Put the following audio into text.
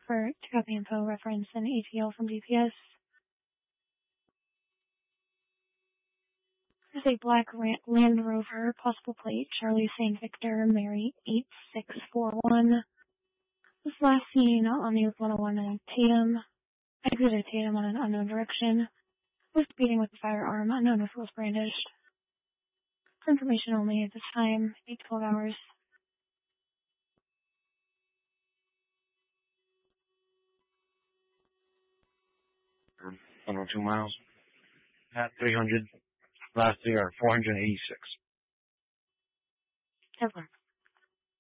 For copy info, reference, and ATL from DPS. There's a black Land Rover, possible plate, Charlie St. Victor, Mary 8641. Was last seen on News 101 in Tatum. Exited Tatum on an unknown direction. Was speeding with a firearm, unknown if it was brandished. For information only at this time, 8 to 12 hours. 102 miles. At 300. Last year, 486. Kevlar.